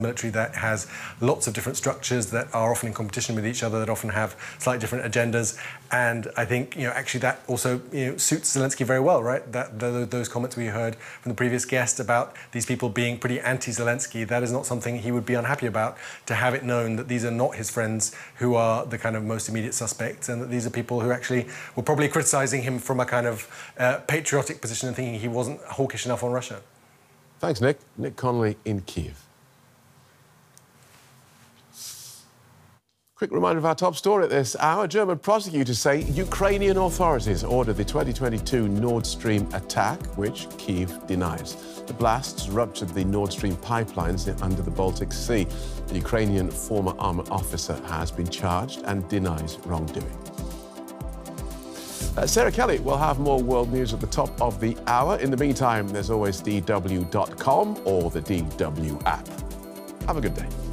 Military that has lots of different structures that are often in competition with each other, that often have slightly different agendas, and I think actually that also suits Zelensky very well, right? Those comments we heard from the previous guest about these people being pretty anti-Zelensky, that is not something he would be unhappy about. To have it known that these are not his friends who are the kind of most immediate suspects, and that these are people who actually were probably criticising him from a kind of patriotic position and thinking he wasn't hawkish enough on Russia. Thanks, Nick. Nick Connolly in Kiev. Quick reminder of our top story at this hour. German prosecutors say Ukrainian authorities ordered the 2022 Nord Stream attack, which Kyiv denies. The blasts ruptured the Nord Stream pipelines under the Baltic Sea. The Ukrainian former army officer has been charged and denies wrongdoing. Sarah Kelly will have more world news at the top of the hour. In the meantime, there's always DW.com or the DW app. Have a good day.